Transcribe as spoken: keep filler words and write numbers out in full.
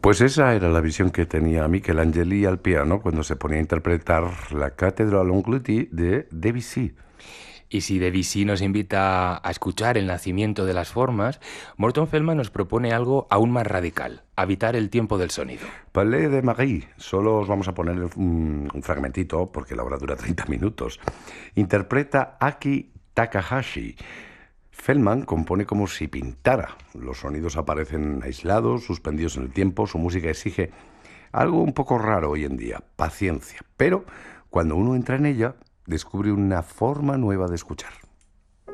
Pues esa era la visión que tenía Michelangelo al piano cuando se ponía a interpretar la Cathédrale Angleterre de Debussy. Y si Debussy nos invita a escuchar el nacimiento de las formas, Morton Feldman nos propone algo aún más radical: habitar el tiempo del sonido. Palais de Marie, solo os vamos a poner un, un fragmentito porque la obra dura treinta minutos. Interpreta Aki Takahashi. Feldman compone como si pintara. Los sonidos aparecen aislados, suspendidos en el tiempo. Su música exige algo un poco raro hoy en día: paciencia. Pero cuando uno entra en ella, descubre una forma nueva de escuchar.